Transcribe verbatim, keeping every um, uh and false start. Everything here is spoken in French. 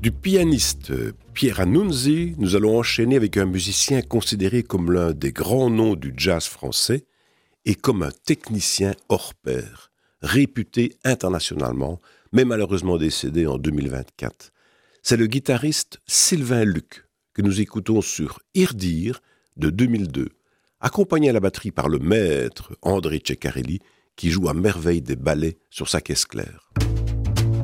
Du pianiste Pierre Annunzi, nous allons enchaîner avec un musicien considéré comme l'un des grands noms du jazz français et comme un technicien hors pair, réputé internationalement, mais malheureusement décédé en deux mille vingt-quatre. C'est le guitariste Sylvain Luc, que nous écoutons sur Irdir de deux mille deux, accompagné à la batterie par le maître André Ceccarelli, qui joue à merveille des ballets sur sa caisse claire.